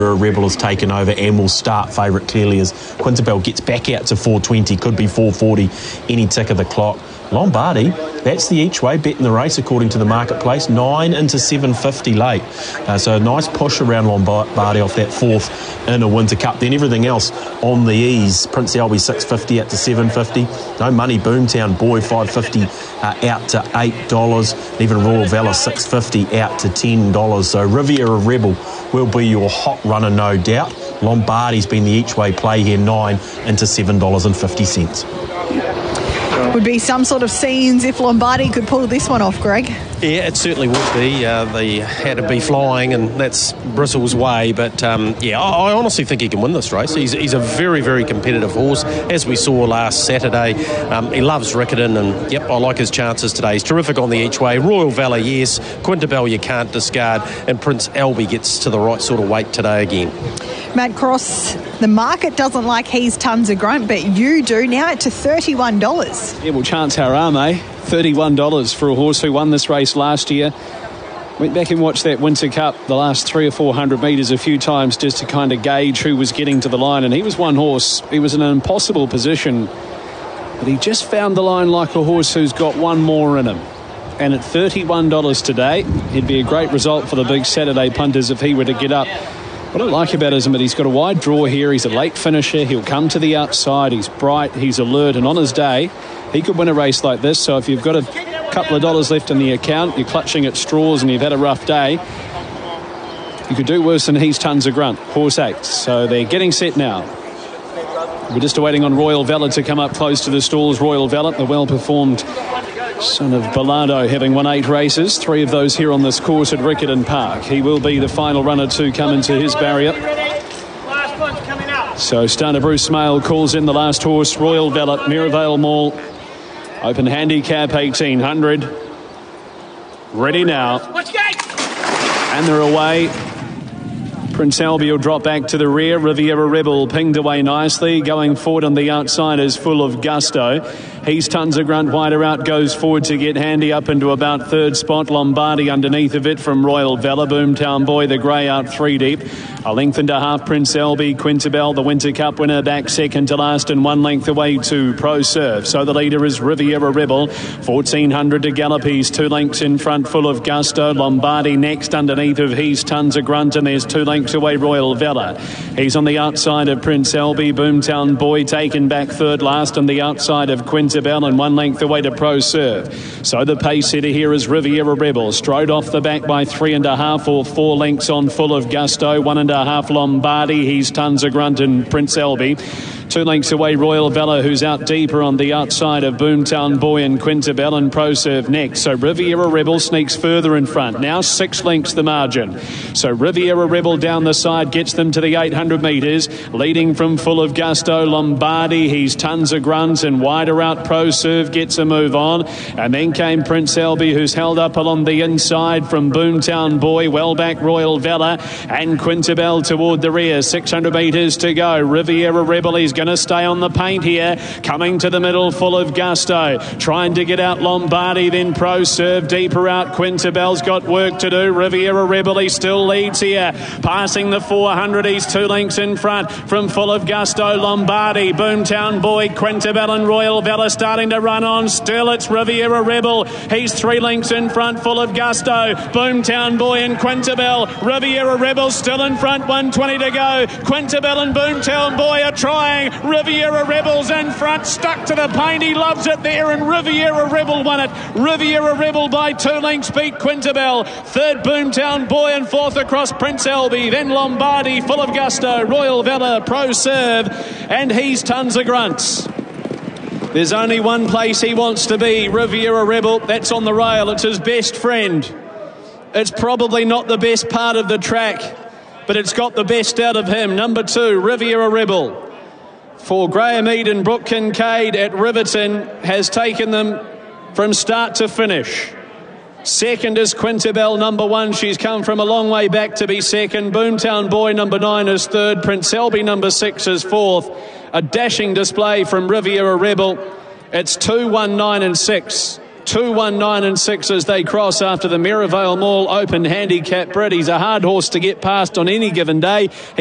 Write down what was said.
Rebel has taken over and will start. Favourite clearly as Quintabel gets back out to 420, could be 440 any tick of the clock. Lombardi, that's the each way bet in the race according to the marketplace, 9 into 750 late. So a nice push around Lombardi off that fourth in a Winter Cup. Then everything else on the ease. Prince Albie 650 out to 750. No money. Boomtown Boy 550 out to $8. Even Royal Valor 650 out to $10. So Riviera Rebel will be your hot runner, no doubt. Lombardi's been the each way play here, 9 into $7.50. Would be some sort of scenes if Lombardi could pull this one off, Greg. Yeah, it certainly would be. They had to be flying, and that's Bristle's way. But, I honestly think he can win this race. He's a very, very competitive horse, as we saw last Saturday. He loves Riccarton, and, I like his chances today. He's terrific on the each way. Royal Valor, yes. Quintabel, you can't discard. And Prince Albie gets to the right sort of weight today again. Matt Cross, the market doesn't like He's Tons of Grunt, but you do now to $31. Yeah, well, Chance Harame, $31 for a horse who won this race last year. Went back and watched that Winter Cup, the last 300 or 400 metres a few times just to kind of gauge who was getting to the line. And he was one horse. He was in an impossible position. But he just found the line like a horse who's got one more in him. And at $31 today, it'd be a great result for the big Saturday punters if he were to get up. What I like about him is that he's got a wide draw here. He's a late finisher. He'll come to the outside. He's bright. He's alert. And on his day, he could win a race like this. So if you've got a couple of dollars left in the account, you're clutching at straws and you've had a rough day, you could do worse than He's Tons of Grunt, horse 8. So they're getting set now. We're just waiting on Royal Valor to come up close to the stalls. Royal Valor, the well-performed son of Bellardo, having won 8 races, 3 of those here on this course at Riccarton Park. He will be the final runner to come into his barrier. So starter Bruce Smale calls in the last horse, Royal Valor, Miravale Mall. Open handicap 1800. Ready now. And they're away. Prince Albie will drop back to the rear. Riviera Rebel pinged away nicely. Going forward on the outside is Full of Gusto. He's Tons of Grunt wider out, goes forward to get handy up into about third spot. Lombardi underneath of it from Royal Valor. Boomtown Boy, the grey out 3 deep. A length and a half, Prince Albie. Quintabel, the Winter Cup winner, back second to last and 1 length away to Pro Serve. So the leader is Riviera Rebel. 1400 to Gallopy's, 2 lengths in front, Full of Gusto. Lombardi next underneath of He's Tons of Grunt, and there's 2 lengths away Royal Valor. He's on the outside of Prince Albie. Boomtown Boy taken back third last on the outside of Quintabel, and 1 length away to Pro Serve. So the pace setter here is Riviera Rebel. Strode off the back by 3.5 or 4 lengths on Full of Gusto. 1.5 Lombardi. He's Tons of Grunt and Prince Albie. 2 lengths away Royal Valor, who's out deeper on the outside of Boomtown Boy and Quintabel, and Pro Serve next. So Riviera Rebel sneaks further in front. Now 6 lengths the margin. So Riviera Rebel down the side gets them to the 800 metres. Leading from Full of Gusto, Lombardi. He's Tons of Grunt, and wider out Pro Serve gets a move on. And then came Prince Albie, who's held up along the inside from Boomtown Boy. Well back Royal Valor and Quintabel toward the rear. 600 metres to go. Riviera Rebel, he's going to stay on the paint here. Coming to the middle, Full of Gusto. Trying to get out Lombardi, then Pro Serve. Deeper out, Quintabel's got work to do. Riviera Rebel, he still leads here. Passing the 400, he's 2 lengths in front from Full of Gusto. Lombardi, Boomtown Boy, Quintabel and Royal Valor starting to run on. Still it's Riviera Rebel. He's 3 lengths in front, Full of Gusto. Boomtown Boy and Quintabel. Riviera Rebel still in front, 120 to go. Quintabel and Boomtown Boy are trying. Riviera Rebel's in front, stuck to the paint. He loves it there, and Riviera Rebel won it. Riviera Rebel by 2 lengths beat Quintabel. Third Boomtown Boy, and fourth across Prince Albie. Then Lombardi, Full of Gusto, Royal Valor, Pro Serve, and He's Tons of Grunts. There's only one place he wants to be, Riviera Rebel. That's on the rail. It's his best friend. It's probably not the best part of the track, but it's got the best out of him. Number 2, Riviera Rebel. For Graham Eden, Brooke Kincaid at Riverton has taken them from start to finish. Second is Quintabel, number 1. She's come from a long way back to be second. Boomtown Boy, number 9, is third. Prince Albie, number 6, is fourth. A dashing display from Riviera Rebel. It's 2, 1, 9 and 6. 2, 1, 9 and 6 as they cross after the Merivale Mall Open Handicap Brit. He's a hard horse to get past on any given day.